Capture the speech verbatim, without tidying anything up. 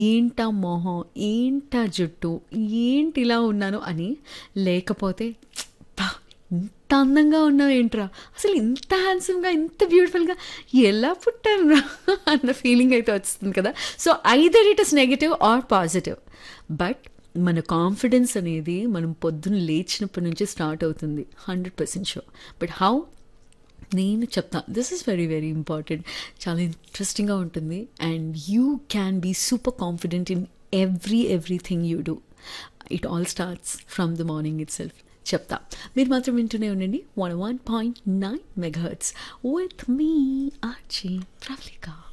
ఏంటా మొహం, ఏంటా జుట్టు, ఏంటి ఇలా ఉన్నాను అని, లేకపోతే "అబ్బా! ఇంత అందంగా ఉన్నావు ఏంట్రా, అసలు ఇంత హ్యాండ్సమ్గా, ఇంత బ్యూటిఫుల్గా ఎలా పుట్టానురా" అన్న ఫీలింగ్ అయితే వస్తుంది కదా. So either it is negative are positive, but మన కాన్ఫిడెన్స్ అనేది మనం పొద్దున్న లేచినప్పటి నుంచి స్టార్ట్ అవుతుంది, hundred percent sure. But how, నేను చెప్తా, this is very very important, చాలా ఇంట్రెస్టింగ్గా ఉంటుంది. And you can be super confident in every everything you do. It all starts from the morning it self. చెప్తా, మీరు మాత్రం వింటూనే ఉండండి one one point nine megahertz with me RJ Pravalika.